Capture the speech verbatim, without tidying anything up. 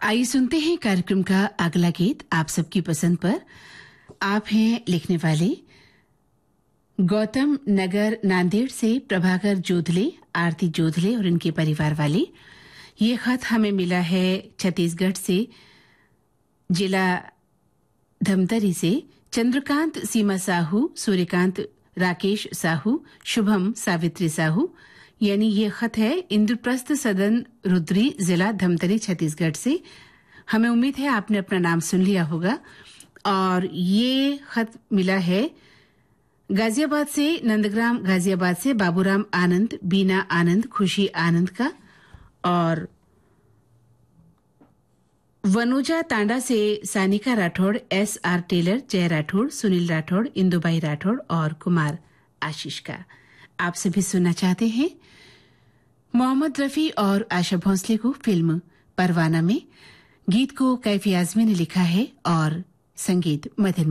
आइए सुनते हैं कार्यक्रम का अगला गीत आप सबकी पसंद पर। आप हैं लिखने वाले गौतम नगर नांदेड़ से प्रभाकर जोधले, आरती जोधले और इनके परिवार वाले। ये खत हमें मिला है छत्तीसगढ़ से, जिला धमतरी से। चंद्रकांत सीमा साहू, सूर्यकांत राकेश साहू, शुभम सावित्री साहू, यानी ये खत है इंद्रप्रस्थ सदन रुद्री, जिला धमतरी, छत्तीसगढ़ से। हमें उम्मीद है आपने अपना नाम सुन लिया होगा। और ये खत मिला है गाजियाबाद से, नंदग्राम गाजियाबाद से बाबूराम आनंद, बीना आनंद, खुशी आनंद का। और वनोजा तांडा से Sanika Rathore, S R Taylor, जय राठौड़, सुनील राठौड़, इंदुबाई राठौड़ और कुमार आशीष का। आप सभी सुनना चाहते हैं मोहम्मद रफी और आशा भोंसले को फिल्म परवाना में। गीत को कैफी आजमी ने लिखा है और संगीत मदन